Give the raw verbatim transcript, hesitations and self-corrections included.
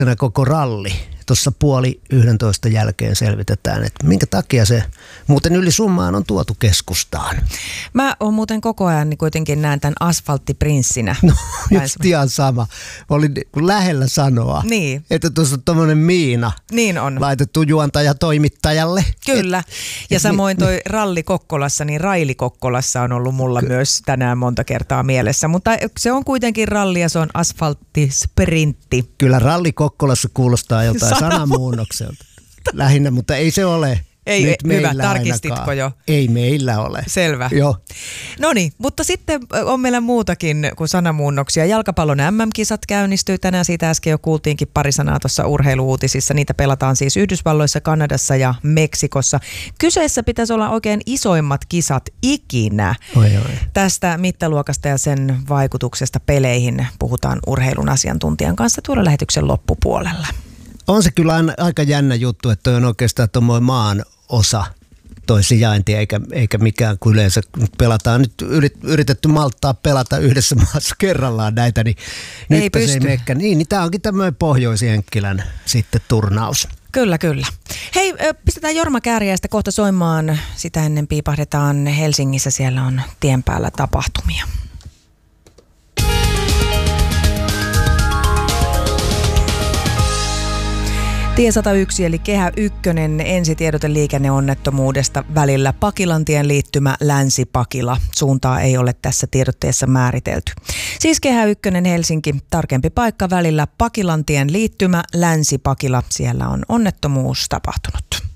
koko ralli. Tuossa puoli yhdentoista jälkeen selvitetään, että minkä takia se muuten yli summaan on tuotu keskustaan. Mä oon muuten koko ajan niin kuitenkin näen tämän asfalttiprinssinä. No just ihan sama. Olin lähellä sanoa, niin. Että tuossa on tommoinen miina niin on. laitettu juontaja toimittajalle. Kyllä. Et, ja et, samoin toi niin, ralli Kokkolassa, niin Raili Kokkolassa on ollut mulla Ky- myös tänään monta kertaa mielessä. Mutta se on kuitenkin ralli ja se on asfalttisprintti. Kyllä ralli Kokkolassa kuulostaa joltain sanamuunnokselta. Lähinnä, mutta ei se ole. Ei, nyt hyvä, tarkistitko ainakaan. jo? Ei meillä ole. Selvä. Joo. No niin, mutta sitten on meillä muutakin kuin sanamuunnoksia. Jalkapallon äm äm-kisat käynnistyy tänään, siitä äsken jo kuultiinkin pari sanaa tuossa urheiluuutisissa. Niitä pelataan siis Yhdysvalloissa, Kanadassa ja Meksikossa. Kyseessä pitäisi olla oikein isoimmat kisat ikinä. Oi, oi. Tästä mittaluokasta ja sen vaikutuksesta peleihin puhutaan urheilun asiantuntijan kanssa tuolla lähetyksen loppupuolella. On se kyllä aika jännä juttu, että toi on oikeastaan tuommoinen maan osa toi sijainti, eikä, eikä mikään kuin yleensä pelataan. Nyt yrit, yritetty malttaa pelata yhdessä maassa kerrallaan näitä, niin ei nyt pysty. se ei meekään. Niin, niin tämä onkin tämmöinen Pohjois-Jenkkilän sitten turnaus. Kyllä, kyllä. Hei, pistetään Jorma Kääriäistä kohta soimaan. Sitä ennen piipahdetaan Helsingissä, siellä on tien päällä tapahtumia. Tie sata yksi eli Kehä ykkönen, ensitiedote liikenneonnettomuudesta välillä Pakilantien liittymä Länsi-Pakila. Suuntaa ei ole tässä tiedotteessa määritelty. Siis Kehä ykkönen Helsinki, tarkempi paikka välillä Pakilantien liittymä Länsi-Pakila. Siellä on onnettomuus tapahtunut.